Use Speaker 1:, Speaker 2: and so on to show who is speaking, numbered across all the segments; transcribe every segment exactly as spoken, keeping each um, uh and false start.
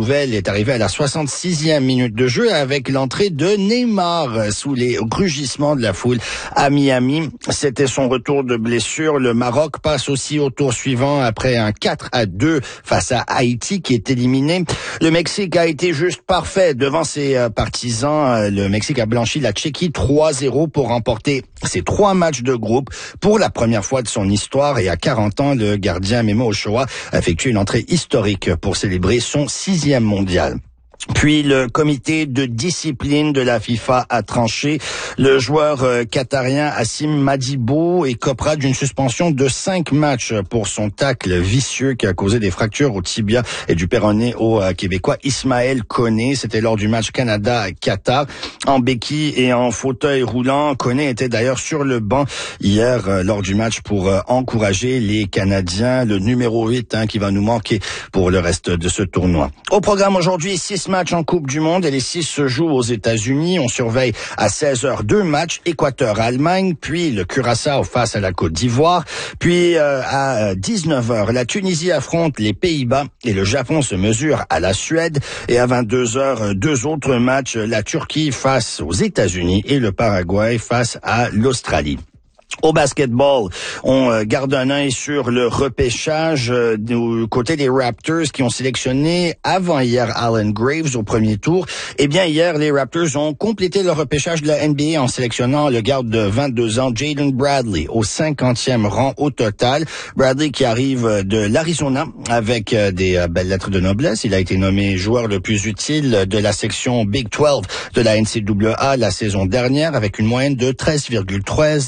Speaker 1: nouvelle est arrivée à la soixante-sixième minute de jeu avec l'entrée de Neymar sous les rugissements de la foule à Miami. C'était son retour de blessure. Le Maroc passe aussi au tour suivant après un quatre à deux face à Haïti qui est éliminé. Le Mexique a été juste parfait devant ses partisans. Le Mexique a blanchi la Tchéquie trois zéro pour remporter ses trois matchs de groupe pour la première fois de son histoire. Et à quarante ans, le gardien Memo Ochoa a effectué une entrée historique pour célébrer son sixième mondial. Puis le comité de discipline de la FIFA a tranché. Le joueur euh, qatarien Hassim Madibo écopera d'une suspension de cinq matchs pour son tacle vicieux qui a causé des fractures au tibia et du péroné au euh, Québécois Ismaël Koné. C'était lors du match Canada-Qatar. En béquille et en fauteuil roulant, Koné était d'ailleurs sur le banc hier euh, lors du match pour euh, encourager les Canadiens. Le numéro huit hein, qui va nous manquer pour le reste de ce tournoi. Au programme aujourd'hui, six matchs en Coupe du Monde et les six se jouent aux États-Unis. On surveille à seize heures deux matchs, Équateur-Allemagne, puis le Curaçao face à la Côte d'Ivoire, puis euh, à dix-neuf heures, la Tunisie affronte les Pays-Bas et le Japon se mesure à la Suède. Et à vingt-deux heures, deux autres matchs, la Turquie face aux États-Unis et le Paraguay face à l'Australie. Au basketball, on garde un œil sur le repêchage euh, du côté des Raptors qui ont sélectionné avant hier Allen Graves au premier tour. Eh bien, hier, les Raptors ont complété le repêchage de la N B A en sélectionnant le garde de vingt-deux ans, Jaden Bradley, au cinquantième rang au total. Bradley qui arrive de l'Arizona avec euh, des euh, belles lettres de noblesse. Il a été nommé joueur le plus utile de la section Big douze de la N C double A la saison dernière avec une moyenne de treize virgule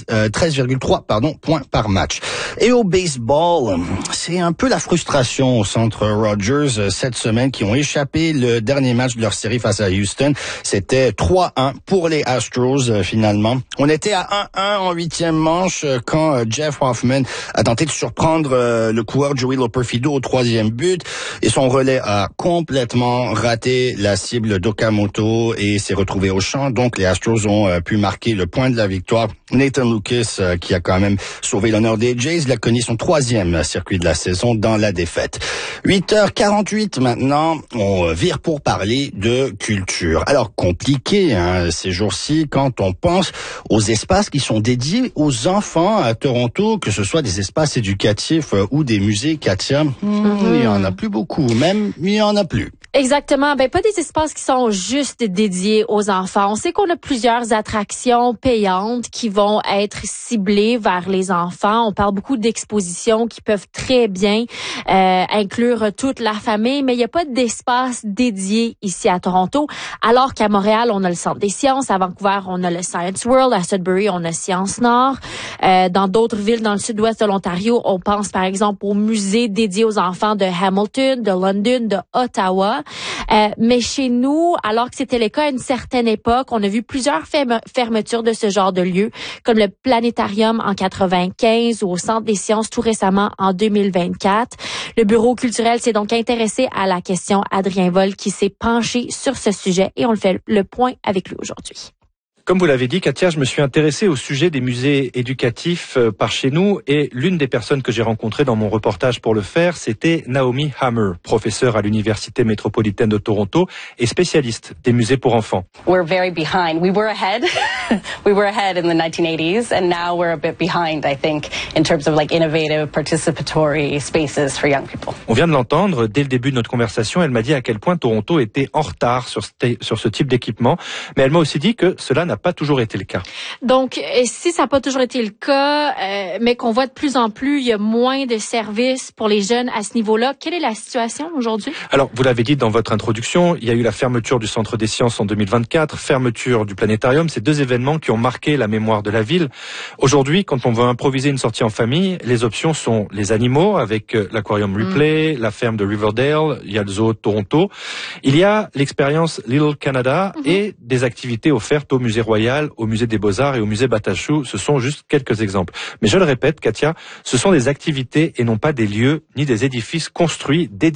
Speaker 1: trois pardon, points par match. Et au baseball, c'est un peu la frustration au centre Rogers cette semaine qui ont échappé le dernier match de leur série face à Houston. C'était trois un pour les Astros finalement. On était à un un en huitième manche quand Jeff Hoffman a tenté de surprendre le coureur Joey Loperfido au troisième but et son relais a complètement raté la cible d'Okamoto et s'est retrouvé au champ. Donc les Astros ont pu marquer le point de la victoire. Nathan Lucas qui a quand même sauvé l'honneur des Jays. Il a connu son troisième circuit de la saison dans la défaite. huit heures quarante-huit maintenant, on vire pour parler de culture. Alors, compliqué hein, ces jours-ci quand on pense aux espaces qui sont dédiés aux enfants à Toronto, que ce soit des espaces éducatifs ou des musées, Katia. Hmm, mm-hmm. Il y en a plus beaucoup, même il y en a plus.
Speaker 2: Exactement. Ben, pas des espaces qui sont juste dédiés aux enfants. On sait qu'on a plusieurs attractions payantes qui vont être ciblées vers les enfants. On parle beaucoup d'expositions qui peuvent très bien euh, inclure toute la famille, mais il n'y a pas d'espace dédié ici à Toronto. Alors qu'à Montréal, on a le Centre des sciences. À Vancouver, on a le Science World. À Sudbury, on a Science Nord. Euh, dans d'autres villes dans le sud-ouest de l'Ontario, on pense par exemple au musée dédié aux enfants de Hamilton, de London, de Ottawa. Euh, mais chez nous, alors que c'était le cas à une certaine époque, on a vu plusieurs ferme- fermetures de ce genre de lieux, comme le Planétarium en quatre-vingt-quinze ou au Centre des sciences tout récemment en deux mille vingt-quatre. Le Bureau culturel s'est donc intéressé à la question. Adrien Vol qui s'est penché sur ce sujet et on le fait le point avec lui aujourd'hui.
Speaker 3: Comme vous l'avez dit, Katia, je me suis intéressé au sujet des musées éducatifs euh, par chez nous et l'une des personnes que j'ai rencontrées dans mon reportage pour le faire, c'était Naomi Hammer, professeure à l'Université métropolitaine de Toronto et spécialiste des musées pour enfants.
Speaker 4: We're very behind. We were ahead. We were ahead in the nineteen eighties and now we're a bit behind, I think, in terms of like innovative participatory spaces for young people.
Speaker 3: On vient de l'entendre, dès le début de notre conversation, elle m'a dit à quel point Toronto était en retard sur ce, sur ce type d'équipement, mais elle m'a aussi dit que cela n'a pas toujours été le cas.
Speaker 2: Donc, si ça n'a pas toujours été le cas, euh, mais qu'on voit de plus en plus, il y a moins de services pour les jeunes à ce niveau-là. Quelle est la situation aujourd'hui?
Speaker 3: Alors, vous l'avez dit dans votre introduction, il y a eu la fermeture du Centre des sciences en deux mille vingt-quatre, fermeture du Planétarium, ces deux événements qui ont marqué la mémoire de la ville. Aujourd'hui, quand on veut improviser une sortie en famille, les options sont les animaux avec l'aquarium Ripley, mmh. la ferme de Riverdale, il y a le zoo de Toronto. Il y a l'expérience Little Canada mmh. et des activités offertes au musée Royal, au musée des Beaux-Arts et au musée Batachou. Ce sont juste quelques exemples. Mais je le répète, Katia, ce sont des activités et non pas des lieux ni des édifices construits, dédiés,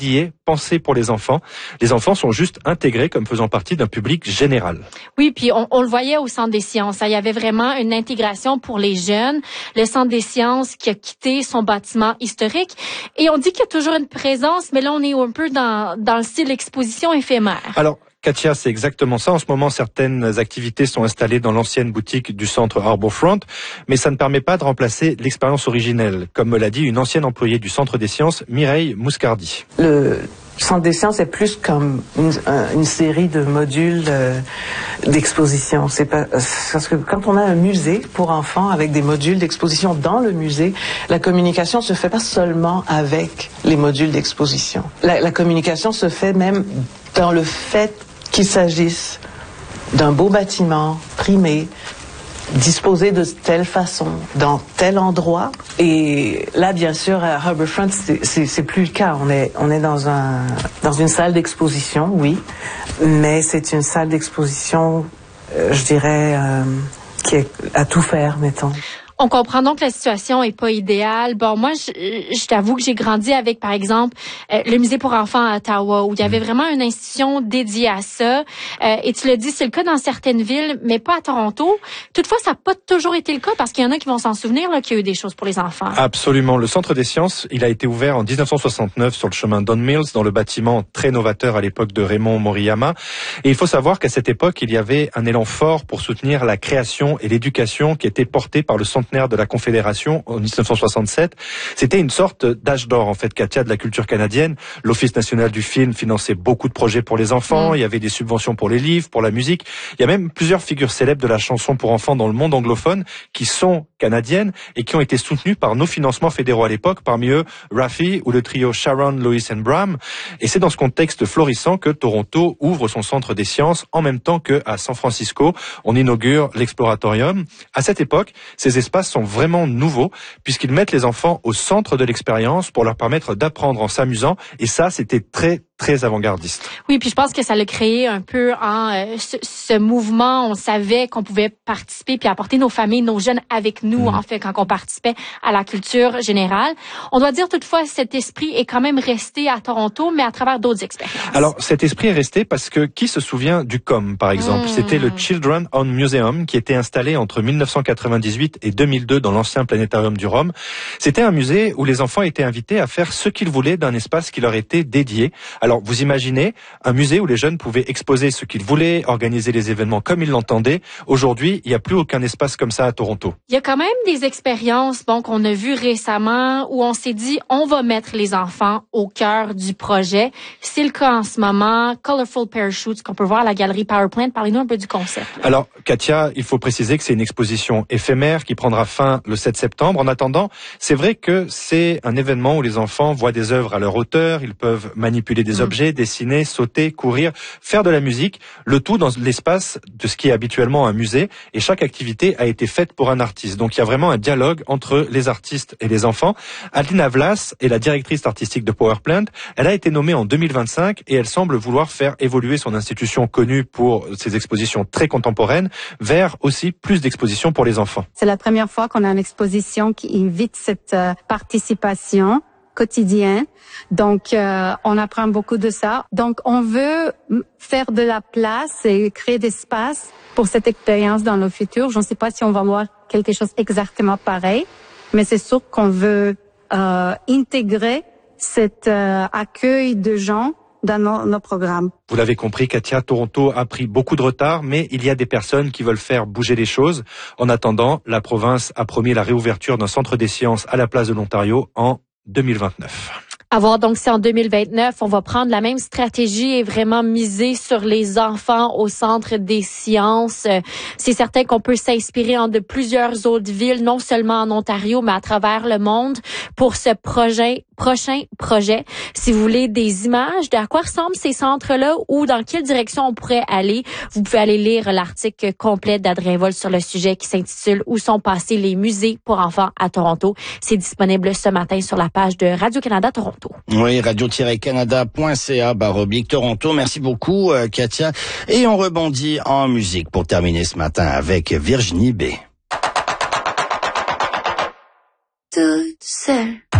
Speaker 3: pensé pour les enfants. Les enfants sont juste intégrés comme faisant partie d'un public général.
Speaker 2: Oui, puis on, on le voyait au Centre des sciences. Il y avait vraiment une intégration pour les jeunes. Le Centre des sciences qui a quitté son bâtiment historique. Et on dit qu'il y a toujours une présence, mais là, on est un peu dans, dans le style exposition éphémère.
Speaker 3: Alors, Katia, c'est exactement ça. En ce moment, certaines activités sont installées dans l'ancienne boutique du centre Harbourfront, mais ça ne permet pas de remplacer l'expérience originelle, comme me l'a dit une ancienne employée du Centre des sciences, Mireille Mouscardi.
Speaker 5: Le Centre des sciences est plus comme une, une série de modules euh, d'exposition. C'est pas parce que quand on a un musée pour enfants avec des modules d'exposition dans le musée, la communication se fait pas seulement avec les modules d'exposition. La, la communication se fait même dans le fait qu'il s'agisse d'un beau bâtiment primé, disposé de telle façon, dans tel endroit. Et là, bien sûr, à Harbourfront, c'est, c'est, c'est plus le cas. On est, on est dans un, dans une salle d'exposition, oui, mais c'est une salle d'exposition, euh, je dirais, euh, qui est à tout faire, mettons.
Speaker 2: On comprend donc que la situation est pas idéale. Bon, moi, je, je t'avoue que j'ai grandi avec, par exemple, euh, le musée pour enfants à Ottawa, où il y avait vraiment une institution dédiée à ça. Euh, et tu l'as dit, c'est le cas dans certaines villes, mais pas à Toronto. Toutefois, ça n'a pas toujours été le cas, parce qu'il y en a qui vont s'en souvenir là, qu'il y a eu des choses pour les enfants.
Speaker 3: Absolument. Le Centre des sciences, il a été ouvert en dix-neuf cent soixante-neuf sur le chemin Don Mills, dans le bâtiment très novateur à l'époque de Raymond Moriyama. Et il faut savoir qu'à cette époque, il y avait un élan fort pour soutenir la création et l'éducation qui était portée par le centenaire de la Confédération en dix-neuf cent soixante-sept. C'était une sorte d'âge d'or, en fait, Katia, de la culture canadienne. L'Office national du film finançait beaucoup de projets pour les enfants. Mmh. Il y avait des subventions pour les livres, pour la musique. Il y a même plusieurs figures célèbres de la chanson pour enfants dans le monde anglophone qui sont canadiennes et qui ont été soutenues par nos financements fédéraux à l'époque, parmi eux Raffi ou le trio Sharon, Lois and Bram. Et c'est dans ce contexte florissant que Toronto ouvre son centre des sciences en même temps qu'à San Francisco, on inaugure l'Exploratorium. À cette époque, ces espaces sont vraiment nouveaux puisqu'ils mettent les enfants au centre de l'expérience pour leur permettre d'apprendre en s'amusant. Et ça, c'était très très avant-gardiste.
Speaker 2: Oui, puis je pense que ça l'a créé un peu en euh, ce, ce mouvement. On savait qu'on pouvait participer puis apporter nos familles, nos jeunes avec nous, mmh. en fait, quand on participait à la culture générale. On doit dire toutefois, cet esprit est quand même resté à Toronto, mais à travers d'autres expériences.
Speaker 3: Alors, cet esprit est resté parce que qui se souvient du C O M, par exemple? Mmh. C'était le Children on Museum qui était installé entre mille neuf cent quatre-vingt-dix-huit et deux mille deux dans l'ancien planétarium du Rhum. C'était un musée où les enfants étaient invités à faire ce qu'ils voulaient d'un espace qui leur était dédié. Alors, vous imaginez un musée où les jeunes pouvaient exposer ce qu'ils voulaient, organiser les événements comme ils l'entendaient. Aujourd'hui, il n'y a plus aucun espace comme ça à Toronto.
Speaker 2: Il y a quand même des expériences bon, qu'on a vues récemment où on s'est dit on va mettre les enfants au cœur du projet. C'est le cas en ce moment. Colorful Parachutes qu'on peut voir à la galerie Powerplant. Parlez-nous un peu du concept. Là.
Speaker 3: Alors, Katia, il faut préciser que c'est une exposition éphémère qui prendra fin le sept septembre. En attendant, c'est vrai que c'est un événement où les enfants voient des œuvres à leur hauteur, ils peuvent manipuler des mmh. objets, dessiner, sauter, courir, faire de la musique, le tout dans l'espace de ce qui est habituellement un musée. Et chaque activité a été faite pour un artiste. Donc il y a vraiment un dialogue entre les artistes et les enfants. Alina Vlas est la directrice artistique de Powerplant. Elle a été nommée en deux mille vingt-cinq et elle semble vouloir faire évoluer son institution connue pour ses expositions très contemporaines vers aussi plus d'expositions pour les enfants.
Speaker 6: C'est la première fois qu'on a une exposition qui invite cette euh, participation quotidien. Donc, euh, on apprend beaucoup de ça. Donc, on veut faire de la place et créer d'espace pour cette expérience dans le futur. Je ne sais pas si on va voir quelque chose exactement pareil, mais c'est sûr qu'on veut euh, intégrer cet euh, accueil de gens dans nos, nos programmes.
Speaker 3: Vous l'avez compris, Katia, Toronto a pris beaucoup de retard, mais il y a des personnes qui veulent faire bouger les choses. En attendant, la province a promis la réouverture d'un centre des sciences à la place de l'Ontario en deux mille vingt-neuf.
Speaker 2: À voir donc si en deux mille vingt-neuf, on va prendre la même stratégie et vraiment miser sur les enfants au centre des sciences. C'est certain qu'on peut s'inspirer en de plusieurs autres villes, non seulement en Ontario, mais à travers le monde pour ce projet, prochain projet. Si vous voulez des images de à quoi ressemblent ces centres-là ou dans quelle direction on pourrait aller, vous pouvez aller lire l'article complet d'Adrien Vol sur le sujet qui s'intitule « Où sont passés les musées pour enfants à Toronto ». C'est disponible ce matin sur la page de Radio-Canada Toronto.
Speaker 1: Oui, radio-canada point c a barre oblique Toronto. Merci beaucoup, euh, Katia. Et on rebondit en musique pour terminer ce matin avec Virginie B.
Speaker 7: Toute seule.